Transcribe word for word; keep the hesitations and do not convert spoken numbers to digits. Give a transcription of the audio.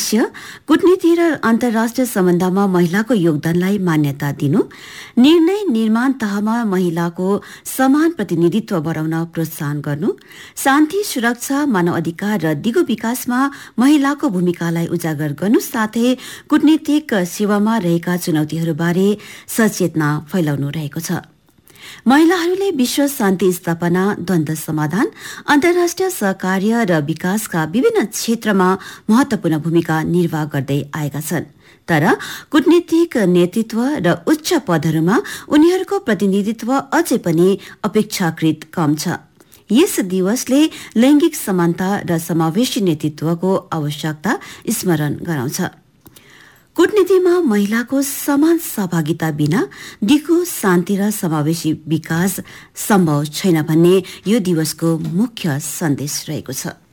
लक्ष्य कूटनीति र अन्तर्राष्ट्रिय सम्बन्धमा महिलाको योगदानलाई मान्यता दिनु, निर्णय निर्माण तहमा महिलाको समान प्रतिनिधित्व बढाउन प्रोत्साहन गर्नु, शान्ति, सुरक्षा, मानव अधिकार र दिगो विकासमा महिलाको भूमिकालाई उजागर गर्नु साथै कूटनीतिक सेवामा रहेका चुनौतीहरूबारे सचेतना फैलाउनु रहेको छ। महिलाहरूले विश्व शान्ति स्थापना, द्वन्द्व समाधान, अन्तर्राष्ट्रिय सहकार्य र विकासका विभिन्न क्षेत्रमा महत्वपूर्ण भूमिका निर्वाह गर्दै आएका छन्। तर कूटनीतिक नेतृत्व र उच्च पदहरूमा उनीहरूको प्रतिनिधित्व अझै पनि अपेक्षाकृत कम छ। यस दिवसले लैंगिक समानता र समावेशी नेतृत्वको आवश्यकता स्मरण गराउँछ। कूटनीतिमा महिलाको समान सहभागिता बिना दिगो शान्ति र समावेशी विकास सम्भव छैन भन्ने यो दिवसको मुख्य सन्देश रहेको छ।